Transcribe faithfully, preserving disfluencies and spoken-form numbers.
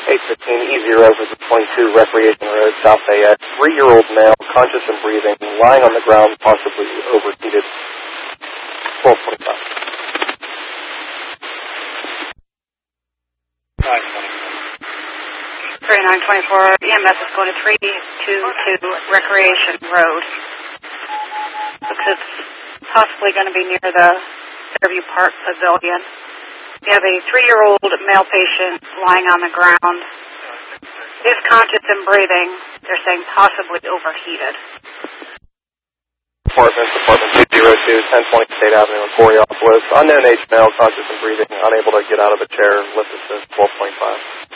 eight fifteen Easy Residence twenty-two Recreation Road, South Fayette. Three-year-old male, conscious and breathing, lying on the ground, possibly overheated. twelve twenty-five. thirty-nine twenty-four E M S is going to three two two Recreation Road. Looks it's possibly going to be near the Fairview Park Pavilion. You have a three-year-old male patient lying on the ground. Is conscious and breathing. They're saying possibly overheated. Apartments, apartment two oh two, ten twenty State Avenue in Coraopolis. Unknown age male, conscious and breathing, unable to get out of the chair, listed as twelve twenty-five.